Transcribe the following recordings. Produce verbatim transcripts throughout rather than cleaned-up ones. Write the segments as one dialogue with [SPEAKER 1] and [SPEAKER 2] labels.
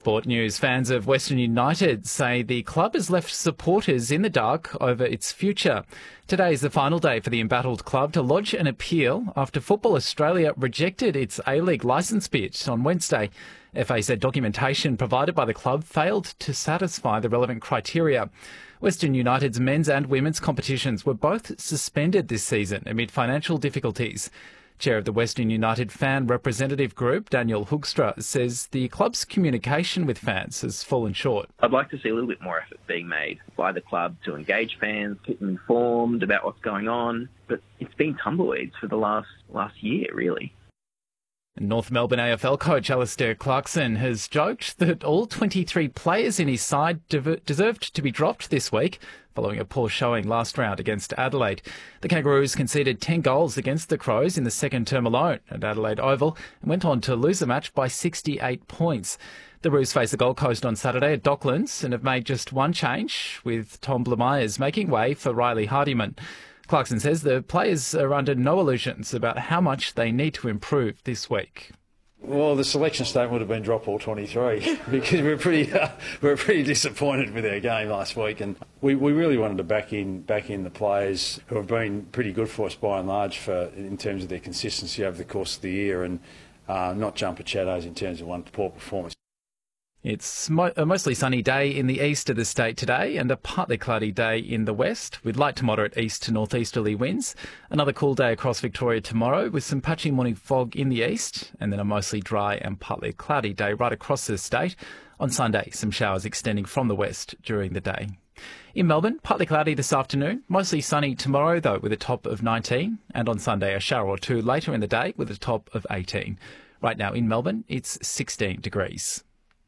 [SPEAKER 1] sport news, fans of Western United say the club has left supporters in the dark over its future. Today is the final day for the embattled club to lodge an appeal after Football Australia rejected its A-League licence bid on Wednesday. F A said documentation provided by the club failed to satisfy the relevant criteria. Western United's men's and women's competitions were both suspended this season amid financial difficulties. Chair of the Western United Fan Representative Group, Daniel Hoekstra, says the club's communication with fans has fallen short.
[SPEAKER 2] I'd like to see a little bit more effort being made by the club to engage fans, keep them informed about what's going on. But it's been tumbleweeds for the last last year, really.
[SPEAKER 1] North Melbourne A F L coach Alistair Clarkson has joked that all twenty-three players in his side de- deserved to be dropped this week following a poor showing last round against Adelaide. The Kangaroos conceded ten goals against the Crows in the second term alone at Adelaide Oval and went on to lose the match by sixty-eight points. The Roos face the Gold Coast on Saturday at Docklands and have made just one change, with Tom Blamires making way for Riley Hardiman. Clarkson says the players are under no illusions about how much they need to improve this week.
[SPEAKER 3] Well, the selection statement would have been drop all twenty-three because we were pretty uh, we were pretty disappointed with our game last week, and we, we really wanted to back in back in the players who have been pretty good for us by and large for in terms of their consistency over the course of the year, and uh, not jump at shadows in terms of one poor performance.
[SPEAKER 1] It's mo- a mostly sunny day in the east of the state today and a partly cloudy day in the west with light to moderate east to northeasterly winds. Another cool day across Victoria tomorrow with some patchy morning fog in the east and then a mostly dry and partly cloudy day right across the state. On Sunday, some showers extending from the west during the day. In Melbourne, partly cloudy this afternoon, mostly sunny tomorrow though with a top of nineteen, and on Sunday a shower or two later in the day with a top of eighteen. Right now in Melbourne, it's sixteen degrees.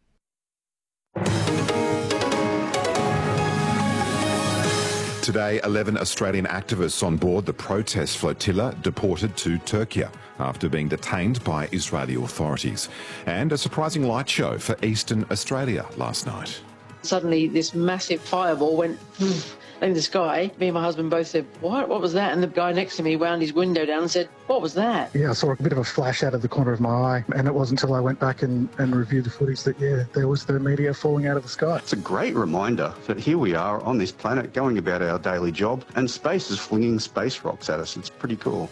[SPEAKER 4] Today, eleven Australian activists on board the protest flotilla deported to Turkey after being detained by Israeli authorities. And a surprising light show for Eastern Australia last night.
[SPEAKER 5] Suddenly, this massive fireball went in the sky. Me and my husband both said, what? What was that? And the guy next to me wound his window down and said, what was that?
[SPEAKER 6] Yeah, I saw a bit of a flash out of the corner of my eye, and it wasn't until I went back and, and reviewed the footage that, yeah, there was the meteor falling out of the sky.
[SPEAKER 7] It's a great reminder that here we are on this planet going about our daily job, and space is flinging space rocks at us. It's pretty cool.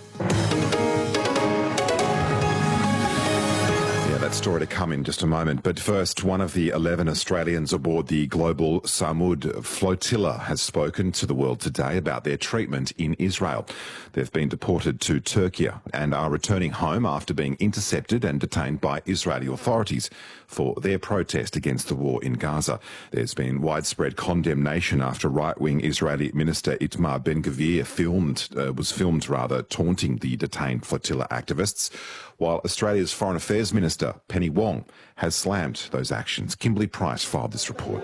[SPEAKER 4] That story to come in just a moment. But first, one of the eleven Australians aboard the global Samud flotilla has spoken to the world today about their treatment in Israel. They've been deported to Turkey and are returning home after being intercepted and detained by Israeli authorities for their protest against the war in Gaza. There's been widespread condemnation after right-wing Israeli Minister Itamar Ben-Gvir filmed, uh, was filmed rather, taunting the detained flotilla activists, while Australia's Foreign Affairs Minister Penny Wong has slammed those actions. Kimberly Price filed this report.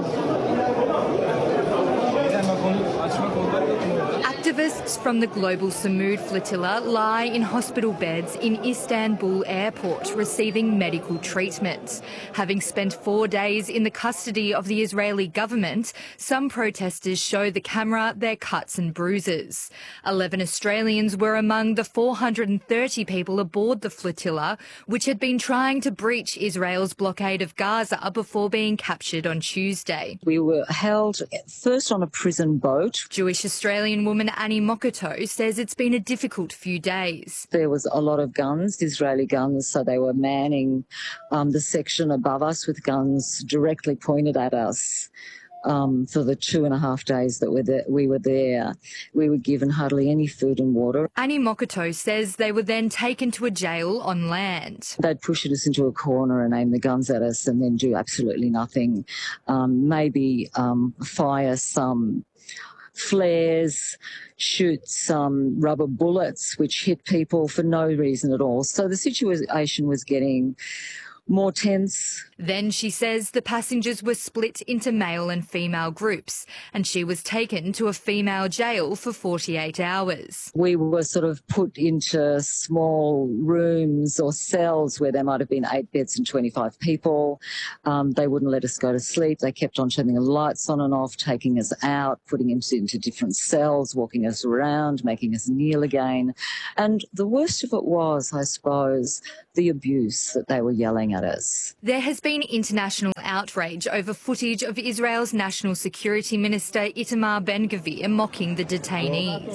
[SPEAKER 8] Activists from the global Samud flotilla lie in hospital beds in Istanbul airport receiving medical treatment. Having spent four days in the custody of the Israeli government, some protesters show the camera their cuts and bruises. Eleven Australians were among the four hundred thirty people aboard the flotilla, which had been trying to breach Israel's blockade of Gaza before being captured on Tuesday.
[SPEAKER 9] We were held first on a prison boat.
[SPEAKER 8] Jewish Australian woman Annie Mokoto says it's been a difficult few days.
[SPEAKER 9] There was a lot of guns, Israeli guns, so they were manning um, the section above us with guns directly pointed at us. Um, for the two and a half days that we're there, we were there, we were given hardly any food and water.
[SPEAKER 8] Annie Mokoto says they were then taken to a jail on land.
[SPEAKER 9] They'd push us into a corner and aim the guns at us and then do absolutely nothing. Um, maybe um, fire some flares, shoot some rubber bullets which hit people for no reason at all. So the situation was getting more tense.
[SPEAKER 8] Then she says the passengers were split into male and female groups and she was taken to a female jail for forty-eight hours.
[SPEAKER 9] We were sort of put into small rooms or cells where there might have been eight beds and twenty-five people. Um, they wouldn't let us go to sleep. They kept on turning the lights on and off, taking us out, putting us into different cells, walking us around, making us kneel again. And the worst of it was, I suppose, the abuse that they were yelling at us.
[SPEAKER 8] There has been been international outrage over footage of Israel's National Security Minister Itamar Ben-Gvir mocking the detainees.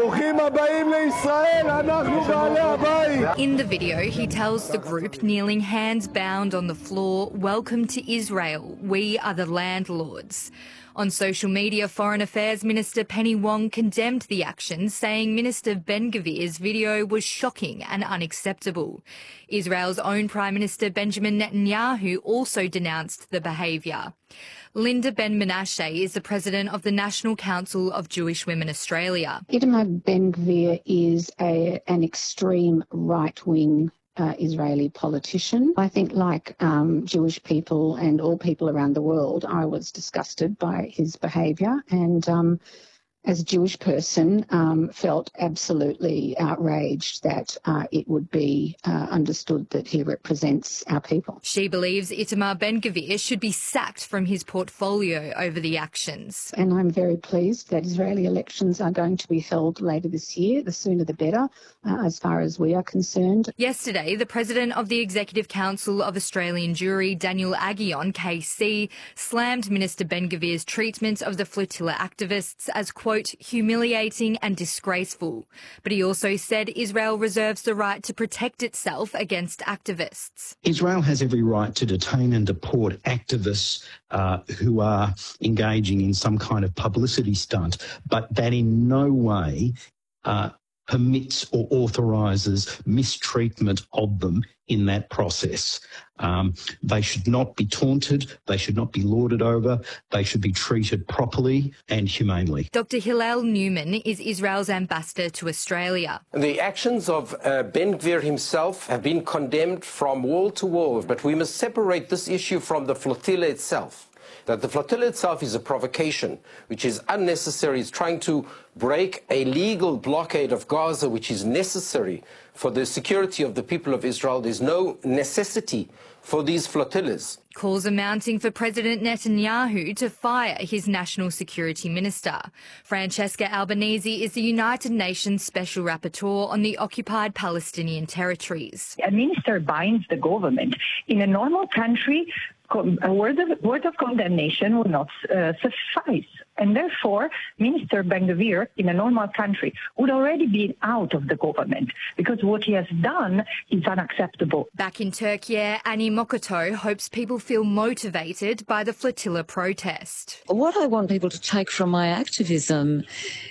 [SPEAKER 8] In the video, he tells the group, kneeling hands bound on the floor, "Welcome to Israel. We are the landlords." On social media, Foreign Affairs Minister Penny Wong condemned the action, saying Minister Ben-Gvir's video was shocking and unacceptable. Israel's own Prime Minister Benjamin Netanyahu also denounced the behaviour. Linda Ben-Menashe is the president of the National Council of Jewish Women Australia.
[SPEAKER 10] Itamar Ben-Gvir is a, an extreme right-wing Uh, Israeli politician. I think, like um, Jewish people and all people around the world, I was disgusted by his behaviour, and um, as a Jewish person, um, felt absolutely outraged that uh, it would be uh, understood that he represents our people.
[SPEAKER 8] She believes Itamar Ben-Gvir should be sacked from his portfolio over the actions.
[SPEAKER 10] And I'm very pleased that Israeli elections are going to be held later this year. The sooner the better, uh, as far as we are concerned.
[SPEAKER 8] Yesterday, the President of the Executive Council of Australian Jewry, Daniel Aghion, K C, slammed Minister Ben-Gvir's treatment of the flotilla activists as, quote, humiliating and disgraceful. But he also said Israel reserves the right to protect itself against activists.
[SPEAKER 11] Israel has every right to detain and deport activists uh, who are engaging in some kind of publicity stunt, but that in no way uh, permits or authorises mistreatment of them in that process. Um, they should not be taunted, they should not be lorded over, they should be treated properly and humanely.
[SPEAKER 8] Doctor Hillel Newman is Israel's ambassador to Australia.
[SPEAKER 12] The actions of uh, Ben-Gvir himself have been condemned from wall to wall, but we must separate this issue from the flotilla itself. That the flotilla itself is a provocation, which is unnecessary. It's trying to break a legal blockade of Gaza, which is necessary for the security of the people of Israel. There's no necessity for these flotillas.
[SPEAKER 8] Calls are mounting for President Netanyahu to fire his national security minister. Francesca Albanese is the United Nations Special Rapporteur on the occupied Palestinian territories.
[SPEAKER 13] A minister binds the government. In a normal country, a word of, word of condemnation will not uh, suffice. And therefore, Minister Ben-Gvir, in a normal country, would already be out of the government because what he has done is unacceptable.
[SPEAKER 8] Back in Turkey, Annie Mokoto hopes people feel motivated by the flotilla protest.
[SPEAKER 9] What I want people to take from my activism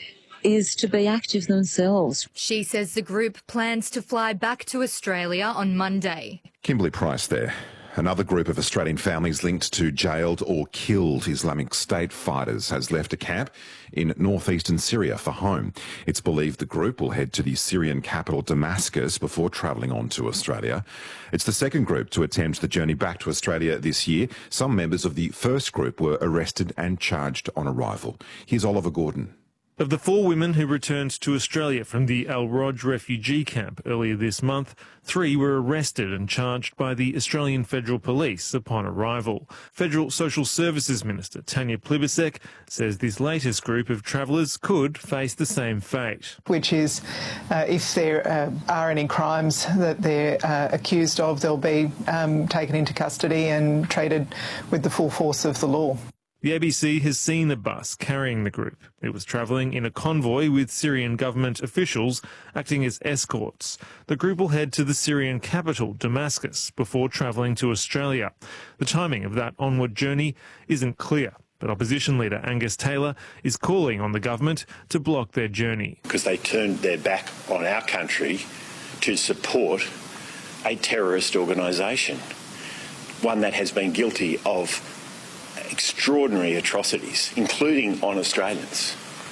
[SPEAKER 9] is to be active themselves.
[SPEAKER 8] She says the group plans to fly back to Australia on Monday.
[SPEAKER 4] Kimberly Price there. Another group of Australian families linked to jailed or killed Islamic State fighters has left a camp in northeastern Syria for home. It's believed the group will head to the Syrian capital Damascus before travelling on to Australia. It's the second group to attempt the journey back to Australia this year. Some members of the first group were arrested and charged on arrival. Here's Oliver Gordon.
[SPEAKER 14] Of the four women who returned to Australia from the Al Roj refugee camp earlier this month, three were arrested and charged by the Australian Federal Police upon arrival. Federal Social Services Minister Tanya Plibersek says this latest group of travellers could face the same fate.
[SPEAKER 15] Which is, uh, if there uh, are any crimes that they're uh, accused of, they'll be um, taken into custody and treated with the full force of the law.
[SPEAKER 14] The A B C has seen a bus carrying the group. It was travelling in a convoy with Syrian government officials acting as escorts. The group will head to the Syrian capital, Damascus, before travelling to Australia. The timing of that onward journey isn't clear, but opposition leader Angus Taylor is calling on the government to block their journey.
[SPEAKER 16] Because they turned their back on our country to support a terrorist organisation, one that has been guilty of extraordinary atrocities, including on Australians.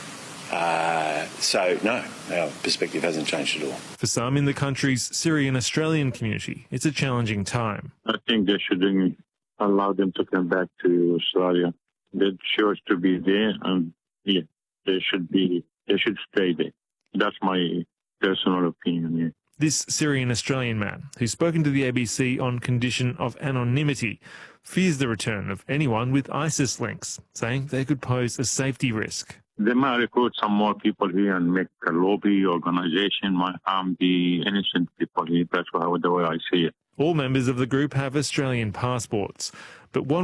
[SPEAKER 16] Uh, so, no, our perspective hasn't changed at all.
[SPEAKER 14] For some in the country's Syrian-Australian community, it's a challenging time.
[SPEAKER 17] I think they shouldn't allow them to come back to Australia. They chose to be there, and yeah, they should be. They should stay there. That's my personal opinion. Yeah.
[SPEAKER 14] This Syrian-Australian man, who's spoken to the A B C on condition of anonymity, fears the return of anyone with ISIS links, saying they could pose a safety risk.
[SPEAKER 17] They might recruit some more people here and make a lobby organization, might harm the innocent people here. That's how, the way I see it.
[SPEAKER 14] All members of the group have Australian passports, but one